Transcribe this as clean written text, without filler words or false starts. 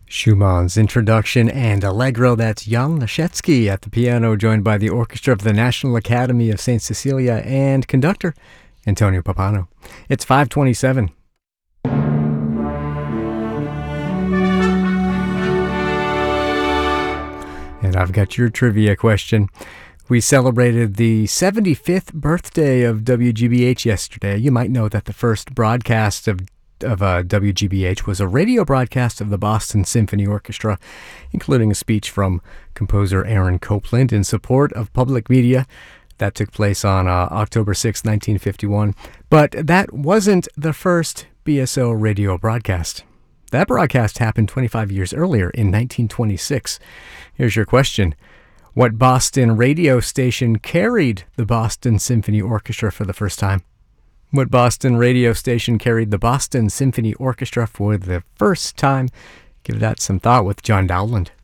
Schumann's Introduction and Allegro. That's Jan Leschetski at the piano, joined by the orchestra of the National Academy of St. Cecilia and conductor Antonio Pappano. It's 5:27. And I've got your trivia question. We celebrated the 75th birthday of WGBH yesterday. You might know that the first broadcast of WGBH was a radio broadcast of the Boston Symphony Orchestra, including a speech from composer Aaron Copland in support of public media. That took place on October 6, 1951. But that wasn't the first BSO radio broadcast. That broadcast happened 25 years earlier in 1926. Here's your question. What Boston radio station carried the Boston Symphony Orchestra for the first time? What Boston radio station carried the Boston Symphony Orchestra for the first time? Give that some thought with John Dowland.